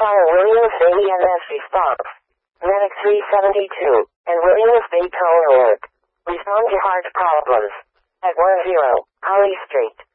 Firefighter Williams Bay EMS response. Medic 372 and Williams Bay Tower Alert. Respond to heart problems. At 10 Holly Street.